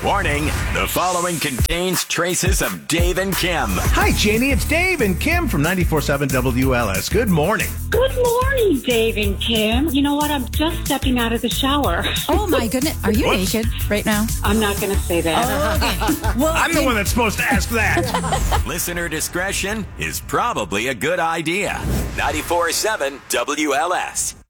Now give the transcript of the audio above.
Warning, the following contains traces of Dave and Kim. Hi, Janie. It's Dave and Kim from 94.7 WLS. Good morning. Good morning, Dave and Kim. You know what? I'm just stepping out of the shower. Oh, my goodness. Are you naked right now? I'm not going to say that. Oh, okay. Well, I'm the one that's supposed to ask that. Listener discretion is probably a good idea. 94.7 WLS.